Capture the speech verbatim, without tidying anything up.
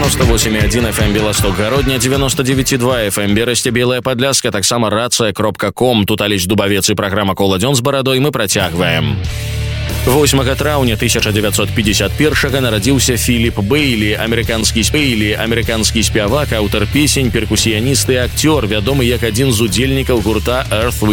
девяносто восемь и один эф эм Белосток Гародня, девяносто девять и два эф эм Берасце Белая Падляска, таксама рацыя кропка ком. Тут Алесь Дубавец і праграма «Кола дзён з барадой» мы працягваем. восьмага траўня тысяча дзевяцьсот пятьдесят первага нарадзіўся Філіп Бэйлі, амерыканскі спейлі, амерыканскі спявак, аўтар песень, перкусіяніст і акцёр, вядомы як адзін з удзельнікаў гурта Earth,